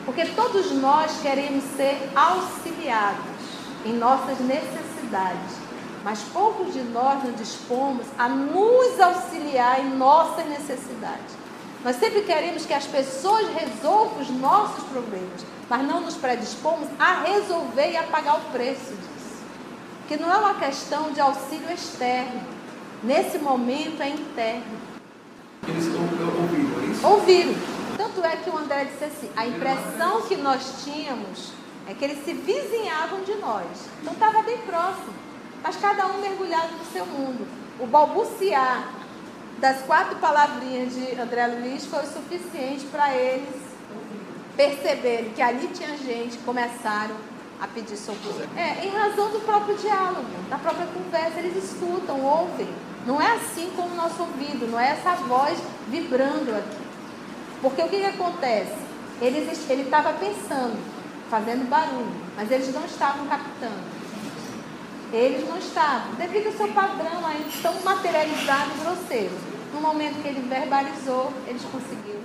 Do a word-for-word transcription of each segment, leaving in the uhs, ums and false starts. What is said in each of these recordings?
Porque todos nós queremos ser auxiliados em nossas necessidades, mas poucos de nós nos dispomos a nos auxiliar em nossas necessidades. Nós sempre queremos que as pessoas resolvam os nossos problemas, mas não nos predispomos a resolver e a pagar o preço disso. Que não é uma questão de auxílio externo. Nesse momento é interno. Eles ouviram, é isso? Ouviram. Tanto é que o André disse assim, a impressão que nós tínhamos é que eles se vizinhavam de nós. Então estava bem próximo, mas cada um mergulhado no seu mundo. O balbuciar das quatro palavrinhas de André Luiz foi o suficiente para eles perceberem que ali tinha gente, começaram a pedir socorro. É, em razão do próprio diálogo, da própria conversa, eles escutam, ouvem. Não é assim como o nosso ouvido, não é essa voz vibrando aqui. Porque o que, que acontece? Eles, ele estava pensando, fazendo barulho, mas eles não estavam captando. Eles não estavam, devido ao seu padrão aí, tão materializado e grosseiro. No momento que ele verbalizou, eles conseguiram.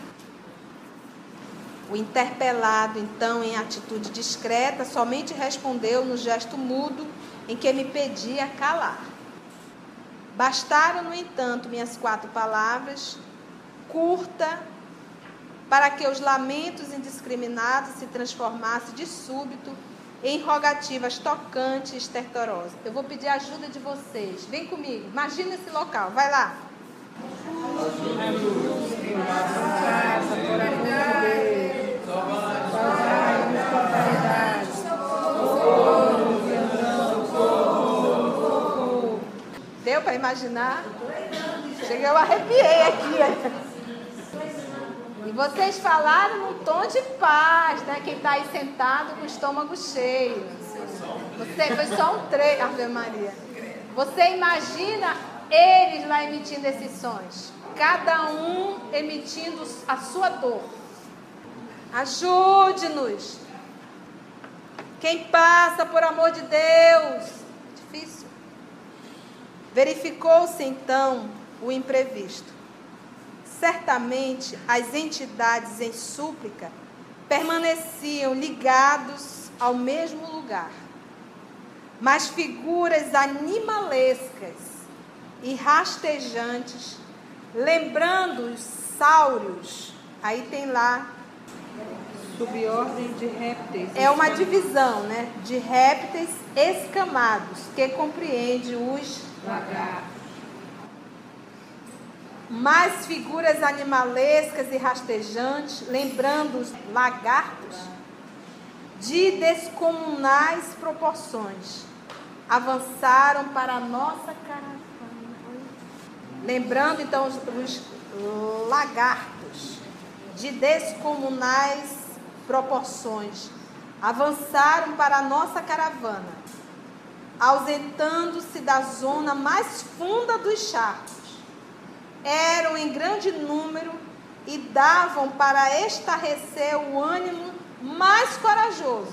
O interpelado, então, em atitude discreta, somente respondeu no gesto mudo em que me pedia calar. Bastaram, no entanto, minhas quatro palavras, curta, para que os lamentos indiscriminados se transformassem de súbito em rogativas tocantes e estertorosas. Eu vou pedir a ajuda de vocês. Vem comigo. Imagina esse local. Vai lá. Deu para imaginar? Cheguei, eu arrepiei aqui. E vocês falaram num tom de paz, né? Quem está aí sentado com o estômago cheio. Você, foi só um treino, Ave Maria. Você imagina eles lá emitindo esses sons. Cada um emitindo a sua dor. Ajude-nos. Quem passa, por amor de Deus. Difícil. Verificou-se então o imprevisto. Certamente as entidades em súplica permaneciam ligados ao mesmo lugar, mas figuras animalescas e rastejantes, lembrando os sáureos, aí tem lá subordem de répteis. É uma divisão, né, de répteis escamados, que compreende os lagartos. Mais figuras animalescas e rastejantes, lembrando os lagartos, de descomunais proporções, avançaram para a nossa caravana. Lembrando então os, os lagartos, de descomunais proporções, avançaram para a nossa caravana, ausentando-se da zona mais funda dos charcos. Eram em grande número e davam para estarrecer o ânimo mais corajoso.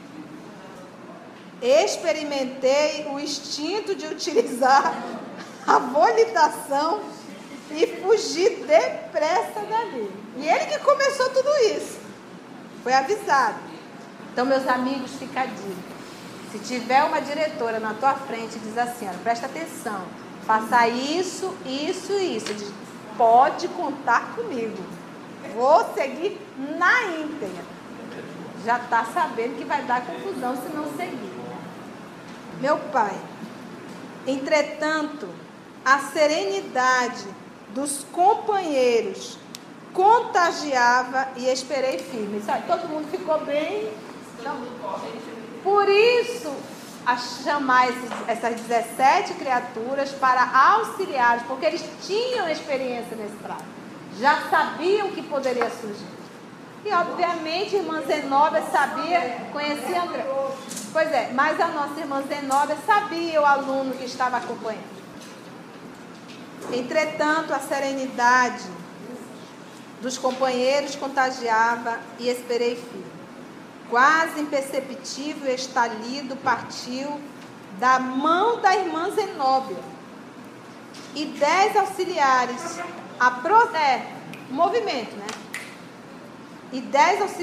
Experimentei o instinto de utilizar a volidação e fugir depressa dali. E ele que começou tudo isso. Foi avisado. Então, meus amigos, fica a dica. Se tiver uma diretora na tua frente e diz assim, olha, presta atenção, faça isso, isso e isso. Diz, pode contar comigo. Vou seguir na íntegra. Já está sabendo que vai dar confusão se não seguir. Meu pai, entretanto, a serenidade dos companheiros contagiava e esperei firme. Sabe, todo mundo ficou bem. Não. Por isso, a chamar esses, essas dezessete criaturas para auxiliares, porque eles tinham experiência nesse prato, já sabiam que poderia surgir. E obviamente a irmã Zenóbia sabia, conhecia André. Pois é, mas a nossa irmã Zenóbia sabia o aluno que estava acompanhando. Entretanto, a serenidade dos companheiros contagiava e esperei firme. Quase imperceptível estalido partiu da mão da irmã Zenóbia. E dez auxiliares, a pro, é, movimento, né? E dez auxiliares